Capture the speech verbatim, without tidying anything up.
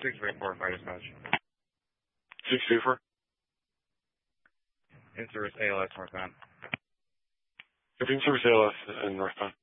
six three four, fire dispatch. six two four. In service A L S northbound. If in service A L S and northbound.